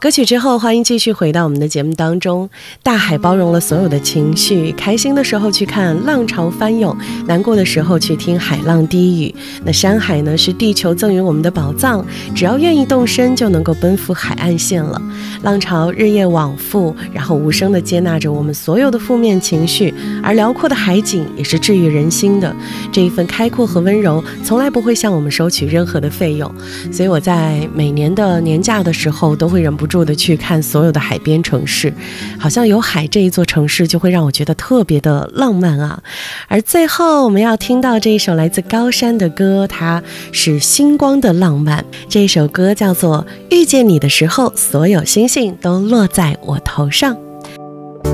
歌曲之后，欢迎继续回到我们的节目当中。大海包容了所有的情绪，开心的时候去看浪潮翻涌，难过的时候去听海浪低语。那山海呢，是地球赠予我们的宝藏，只要愿意动身，就能够奔赴海岸线了。浪潮日夜往复，然后无声地接纳着我们所有的负面情绪，而辽阔的海景也是治愈人心的。这一份开阔和温柔，从来不会向我们收取任何的费用。所以我在每年的年假的时候，都会忍不住的去看所有的海边城市，好像有海这一座城市就会让我觉得特别的浪漫啊。而最后我们要听到这一首来自高山的歌，它是星光的浪漫。这一首歌叫做遇见你的时候，所有星星都落在我头上。